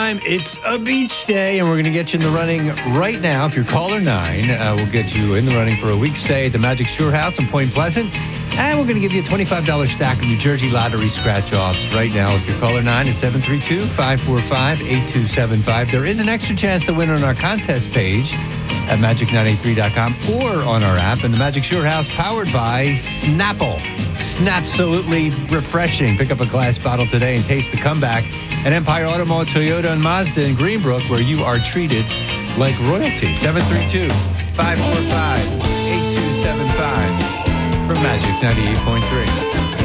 time. It's a beach day, and we're going to get you in the running right now. If you're caller 9, we'll get you in the running for a week's stay at the Magic Shore House in Point Pleasant. And we're going to give you a $25 stack of New Jersey Lottery scratch-offs right now. If you're caller 9 at 732-545-8275. There is an extra chance to win on our contest page at magic983.com or on our app. And the Magic Shore House powered by Snapple. Snapsolutely refreshing. Pick up a glass bottle today and taste the comeback at Empire Automotive, Toyota, and Mazda in Greenbrook, where you are treated like royalty. 732-545-8275 from Magic 98.3.